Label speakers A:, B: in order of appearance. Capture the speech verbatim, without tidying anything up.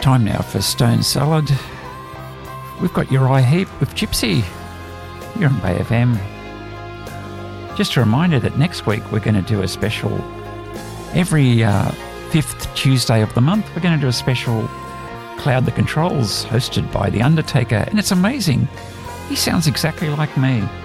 A: Time now for Stone Salad. We've got Uriah Heep with Gypsy. You're on Bay F M. Just a reminder that next week we're going to do a special. Every uh, fifth Tuesday of the month, we're going to do a special Cloud the Controls hosted by The Undertaker. And it's amazing. He sounds exactly like me.